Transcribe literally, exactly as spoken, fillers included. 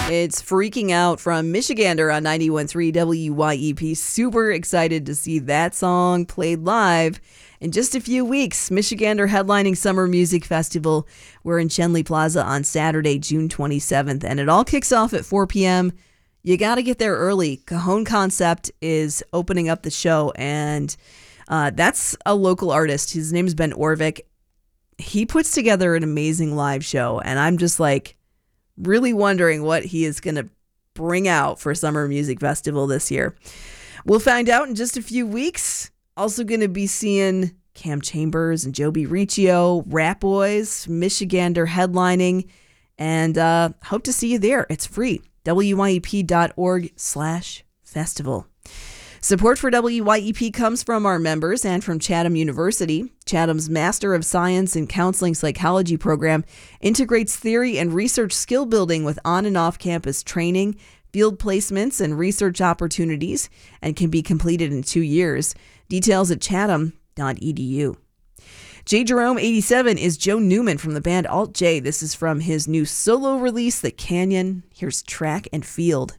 It's Freaking Out from Michigander on ninety-one point three W Y E P. Super excited to see that song played live in just a few weeks. Michigander headlining Summer Music Festival. We're in Schenley Plaza on Saturday, June twenty-seventh, and it all kicks off at four p.m. You got to get there early. Cajon Concept is opening up the show, and uh, that's a local artist. His name is Ben Orvik. He puts together an amazing live show, and I'm just like really wondering what he is going to bring out for Summer Music Festival this year. We'll find out in just a few weeks. Also going to be seeing Cam Chambers and Joby Riccio, Rat Boys, Michigander headlining, and uh, hope to see you there. It's free. W Y E P dot org slash festival. Support for W Y E P comes from our members and from Chatham University. Chatham's Master of Science in Counseling Psychology program integrates theory and research skill building with on and off campus training, field placements, and research opportunities, and can be completed in two years. Details at chatham dot e d u. J. Jerome eighty-seven is Joe Newman from the band Alt J. This is from his new solo release, The Canyon. Here's Track and Field.